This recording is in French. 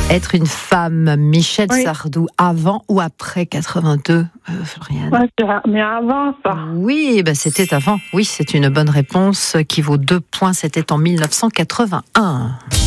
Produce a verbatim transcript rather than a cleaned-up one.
Être une femme, Michel Oui. Sardou, avant ou après quatre-vingt-deux, euh, Floriane? Ouais, c'est vrai. Mais avant ça. Oui, ben c'était avant. Oui, c'est une bonne réponse qui vaut deux points. C'était en mille neuf cent quatre-vingt-un.